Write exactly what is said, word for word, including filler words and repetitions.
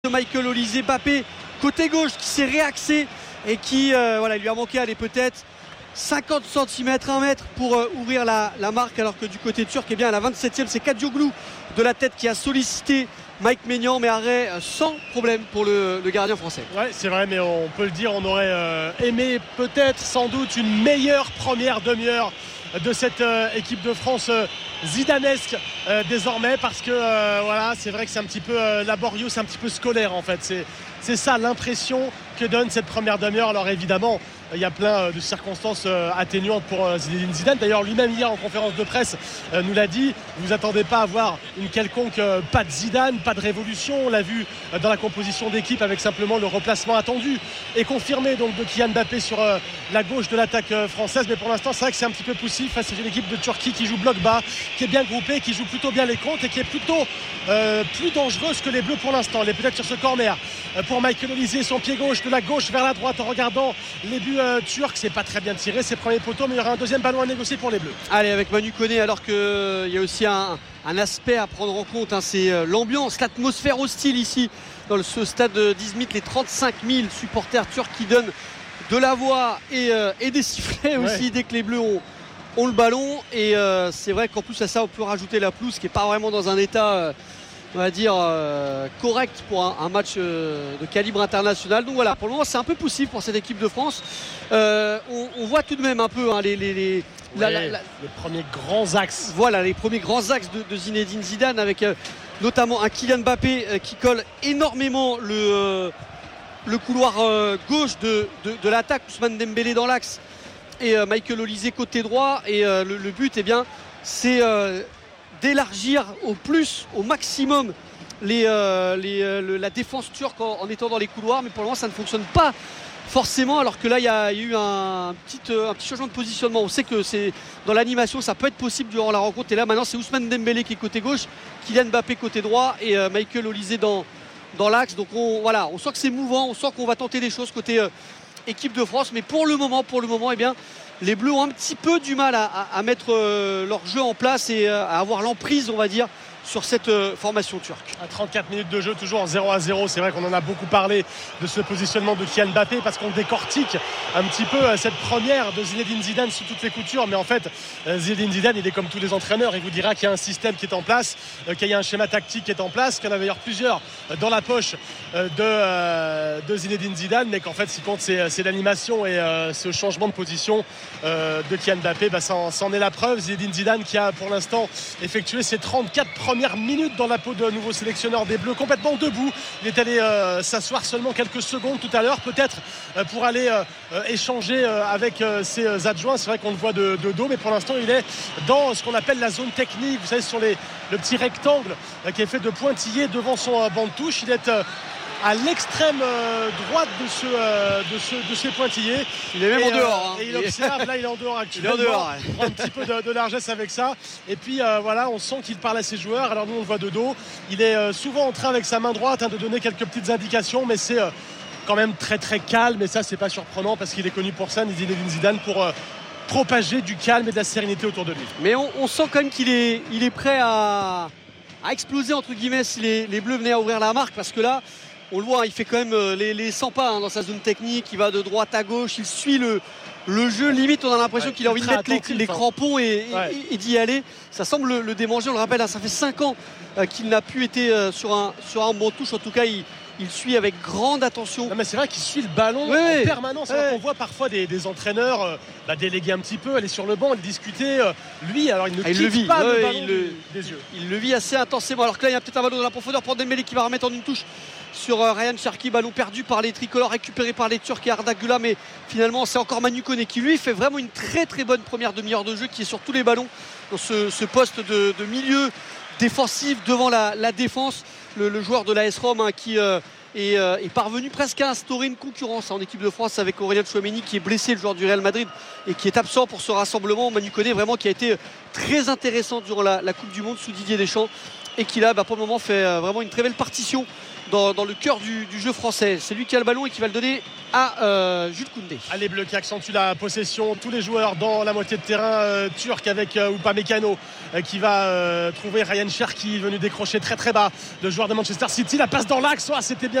de Michael Olise. Mbappé côté gauche qui s'est réaxé et qui euh, voilà, il lui a manqué allez, peut-être cinquante centimètres, un mètre pour euh, ouvrir la, la marque, alors que du côté turc, eh bien, à la vingt-septième, c'est Kadioglu de la tête qui a sollicité Mike Maignan, mais arrêt euh, sans problème pour le, le gardien français. Ouais, c'est vrai, mais on peut le dire, on aurait euh, aimé peut-être sans doute une meilleure première demi-heure de cette euh, équipe de France euh, zidanesque euh, désormais, parce que euh, voilà, c'est vrai que c'est un petit peu euh, laborieux, c'est un petit peu scolaire en fait. C'est, c'est ça l'impression que donne cette première demi-heure. Alors évidemment, il y a plein de circonstances atténuantes pour Zinedine Zidane. D'ailleurs, lui-même hier en conférence de presse nous l'a dit, vous vous attendez pas à voir une quelconque pas de Zidane, pas de révolution. On l'a vu dans la composition d'équipe avec simplement le replacement attendu et confirmé donc de Kylian Mbappé sur la gauche de l'attaque française. Mais pour l'instant, c'est vrai que c'est un petit peu poussif face à une équipe de Turquie qui joue bloc bas, qui est bien groupée, qui joue plutôt bien les comptes et qui est plutôt euh, plus dangereuse que les Bleus pour l'instant. Elle est peut-être sur ce corner pour Michael Olise, son pied gauche de la gauche vers la droite en regardant les buts euh, turcs. C'est pas très bien tiré, ses premiers poteaux, mais il y aura un deuxième ballon à négocier pour les Bleus. Allez, avec Manu Koné, alors qu'il euh, y a aussi un, un aspect à prendre en compte, hein, c'est euh, l'ambiance, l'atmosphère hostile ici dans le, ce stade d'Izmit, les trente-cinq mille supporters turcs qui donnent de la voix et, euh, et des sifflets ouais. aussi dès que les Bleus ont, ont le ballon. Et euh, c'est vrai qu'en plus à ça on peut rajouter la pelouse qui n'est pas vraiment dans un état euh, on va dire euh, correct pour un, un match euh, de calibre international. Donc voilà, pour le moment c'est un peu poussif pour cette équipe de France. Euh, on, on voit tout de même un peu hein, les, les, les, ouais, la, la, la, les premiers grands axes. Voilà, les premiers grands axes de, de Zinedine Zidane, avec euh, notamment un Kylian Mbappé euh, qui colle énormément le, euh, le couloir euh, gauche de, de, de l'attaque, Ousmane Dembélé dans l'axe et euh, Michael Olise côté droit. Et euh, le, le but, eh bien, c'est euh, d'élargir au plus, au maximum les, euh, les, euh, le, la défense turque en, en étant dans les couloirs. Mais pour le moment ça ne fonctionne pas forcément, alors que là il y, y a eu un petit, euh, un petit changement de positionnement. On sait que c'est dans l'animation ça peut être possible durant la rencontre, et là maintenant c'est Ousmane Dembélé qui est côté gauche, Kylian Mbappé côté droit et euh, Michael Olise dans, dans l'axe. Donc on, voilà, on sent que c'est mouvant, on sent qu'on va tenter des choses côté euh, équipe de France, mais pour le moment, pour le moment eh bien, les Bleus ont un petit peu du mal à, à, à mettre euh, leur jeu en place et euh, à avoir l'emprise, on va dire, sur cette euh, formation turque. À trente-quatre minutes de jeu, toujours en zéro à zéro. C'est vrai qu'on en a beaucoup parlé de ce positionnement de Kylian Mbappé, parce qu'on décortique un petit peu euh, cette première de Zinedine Zidane sous toutes les coutures. Mais en fait, euh, Zinedine Zidane, il est comme tous les entraîneurs. Il vous dira qu'il y a un système qui est en place, euh, qu'il y a un schéma tactique qui est en place, qu'il y en a d'ailleurs plusieurs euh, dans la poche euh, de, euh, de Zinedine Zidane, mais qu'en fait, ce qui compte, c'est, c'est l'animation et euh, ce changement de position euh, de Kylian Mbappé. Bah, ça, ça en est la preuve. Zinedine Zidane qui a pour l'instant effectué ses trente-quatre premières minutes dans la peau de nouveau sélectionneur des Bleus, complètement debout. Il est allé euh, s'asseoir seulement quelques secondes tout à l'heure, peut-être euh, pour aller euh, échanger euh, avec euh, ses adjoints. C'est vrai qu'on le voit de, de dos, mais pour l'instant il est dans ce qu'on appelle la zone technique, vous savez, sur les, le petit rectangle euh, qui est fait de pointillés devant son euh, banc de touche. Il est euh, à l'extrême euh, droite de, ce, euh, de, ce, de ces pointillés. Il est même et, en dehors. Euh, et il observe, là il est en dehors actuellement. Il est en dehors. Il prend un petit peu de, de largesse avec ça. Et puis euh, voilà, on sent qu'il parle à ses joueurs. Alors nous on le voit de dos. Il est euh, souvent en train avec sa main droite hein, de donner quelques petites indications, mais c'est euh, quand même très très calme. Et ça c'est pas surprenant, parce qu'il est connu pour ça, Zinedine Zidane, pour euh, propager du calme et de la sérénité autour de lui. Mais on, on sent quand même qu'il est, il est prêt à, à exploser entre guillemets si les, les Bleus venaient à ouvrir la marque, parce que là on le voit, il fait quand même les, les cent pas hein, dans sa zone technique. Il va de droite à gauche, il suit le, le jeu. Limite, on a l'impression ouais, qu'il a envie de mettre les, les crampons et, ouais. et, et d'y aller. Ça semble le, le démanger, on le rappelle, hein, ça fait cinq ans euh, qu'il n'a plus été euh, sur, un, sur un bon touche. En tout cas, il, il suit avec grande attention. Non, mais c'est vrai qu'il suit le ballon ouais, en ouais. permanence. Ouais. On voit parfois des, des entraîneurs euh, bah, déléguer un petit peu, aller sur le banc, aller discuter. Euh, lui, alors il ne ah, quitte il le vit. pas ouais, le ballon il du, le, des yeux. Il le vit assez intensément. Alors que là, il y a peut-être un ballon dans la profondeur pour Dembélé qui va remettre en une touche sur euh, Ryan Cherki, ballon perdu par les tricolores, récupéré par les Turcs et Arda Güler, mais finalement c'est encore Manu Koné qui lui fait vraiment une très très bonne première demi-heure de jeu, qui est sur tous les ballons dans ce, ce poste de, de milieu défensif devant la, la défense. Le, le joueur de l'A S Rome hein, qui euh, est, euh, est parvenu presque à instaurer une concurrence hein, en équipe de France avec Aurélien Tchouaméni, qui est blessé, le joueur du Real Madrid, et qui est absent pour ce rassemblement. Manu Koné vraiment qui a été très intéressant durant la, la Coupe du Monde sous Didier Deschamps, et qui là bah, pour le moment fait euh, vraiment une très belle partition dans, dans le cœur du, du jeu français. C'est lui qui a le ballon et qui va le donner à euh, Jules Koundé. Les Bleus qui accentuent la possession, tous les joueurs dans la moitié de terrain euh, turc avec euh, Upamecano euh, qui va euh, trouver Ryan Cherki venu décrocher très très bas, le joueur de Manchester City. La passe dans l'axe, oh, c'était bien